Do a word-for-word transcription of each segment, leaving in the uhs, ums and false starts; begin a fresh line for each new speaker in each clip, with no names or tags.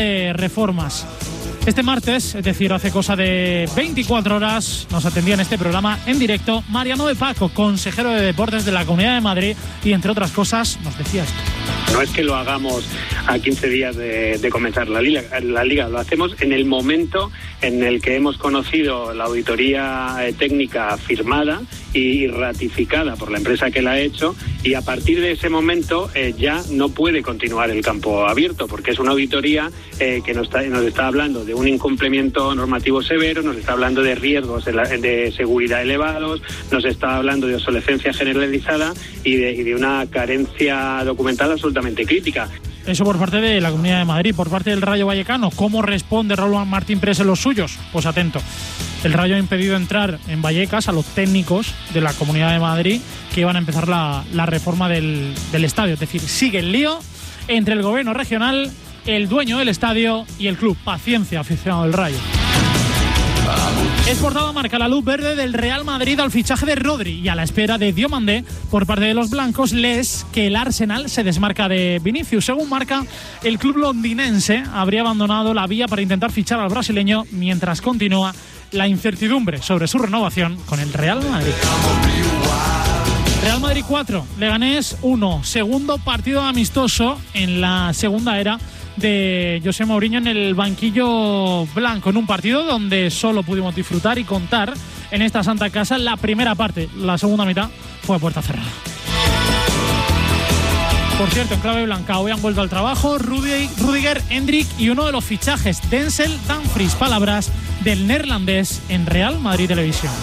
de reformas. Este martes, es decir, hace cosa de veinticuatro horas, nos atendía en este programa en directo Mariano de Paco, consejero de Deportes de la Comunidad de Madrid, y entre otras cosas nos decía esto.
No es que lo hagamos a quince días de, de comenzar la liga, la liga, lo hacemos en el momento en el que hemos conocido la auditoría eh, técnica firmada y ratificada por la empresa que la ha hecho, y a partir de ese momento eh, ya no puede continuar el campo abierto, porque es una auditoría eh, que nos está, nos está hablando de un incumplimiento normativo severo, nos está hablando de riesgos de, la, de seguridad elevados, nos está hablando de obsolescencia generalizada y de, y de una carencia documental absolutamente crítica.
Eso por parte de la Comunidad de Madrid. Por parte del Rayo Vallecano, ¿cómo responde Raúl Martín Pérez en los suyos? Pues atento. El Rayo ha impedido entrar en Vallecas a los técnicos de la Comunidad de Madrid que iban a empezar la, la reforma del, del estadio. Es decir, sigue el lío entre el gobierno regional, el dueño del estadio y el club. Paciencia, aficionado del Rayo. Es portada marca la luz verde del Real Madrid al fichaje de Rodri, y a la espera de Diomandé por parte de los blancos lees que el Arsenal se desmarca de Vinicius. Según marca, el club londinense habría abandonado la vía para intentar fichar al brasileño mientras continúa la incertidumbre sobre su renovación con el Real Madrid. Real Madrid cuatro, Leganés uno, segundo partido amistoso en la segunda era de José Mourinho en el banquillo blanco, en un partido donde solo pudimos disfrutar y contar en esta santa casa la primera parte. La segunda mitad fue a puerta cerrada. Por cierto, en clave blanca, hoy han vuelto al trabajo Rudy, Rudiger, Endrick y uno de los fichajes, Denzel Dumfries. Palabras del neerlandés en Real Madrid Televisión.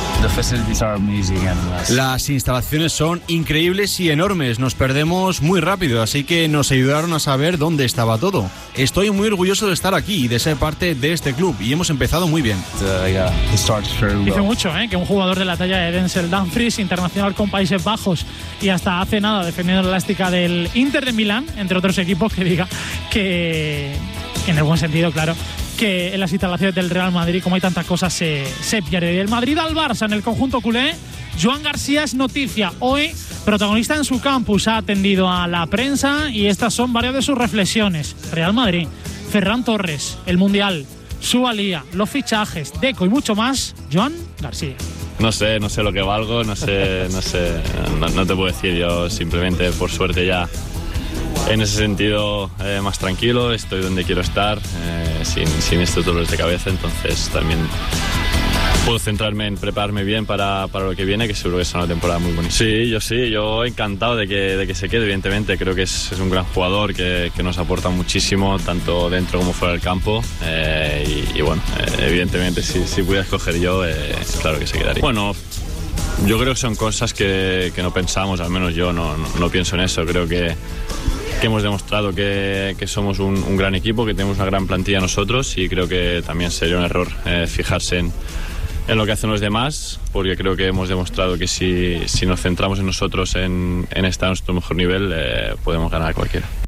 Las instalaciones son increíbles y enormes. Nos perdemos muy rápido, así que nos ayudaron a saber dónde estaba todo. Estoy muy orgulloso de estar aquí y de ser parte de este club, y hemos empezado muy bien.
Dice mucho, ¿eh? que un jugador de la talla de Denzel Dumfries, internacional con Países Bajos y hasta hace nada defendiendo la elástica del Inter de Milán, entre otros equipos, que diga que, en el buen sentido, claro, que en las instalaciones del Real Madrid, como hay tantas cosas, se, se pierde. El Madrid al Barça en el conjunto culé. Joan García es noticia hoy, protagonista en su campus, ha atendido a la prensa y estas son varias de sus reflexiones. Real Madrid, Ferran Torres, el Mundial, su Alía, los fichajes, Deco y mucho más. Joan García.
No sé, no sé lo que valgo, no sé, no sé, no, no te puedo decir. Yo simplemente, por suerte, ya en ese sentido eh, más tranquilo, estoy donde quiero estar, eh, sin, sin estos dolores de cabeza, entonces también puedo centrarme en prepararme bien para, para lo que viene, que seguro que es una temporada muy bonita. Sí, yo sí, yo encantado de que, de que se quede, evidentemente. Creo que es, es un gran jugador que, que nos aporta muchísimo, tanto dentro como fuera del campo, eh, y, y bueno, eh, evidentemente si, si pudiera escoger yo, eh, claro que se quedaría. Bueno, yo creo que son cosas que, que no pensamos, al menos yo no, no, no pienso en eso. Creo que que hemos demostrado que, que somos un, un gran equipo, que tenemos una gran plantilla nosotros, y creo que también sería un error eh, fijarse en, en lo que hacen los demás, porque creo que hemos demostrado que si, si nos centramos en nosotros, en, en estar a nuestro mejor nivel, eh, podemos ganar a cualquiera.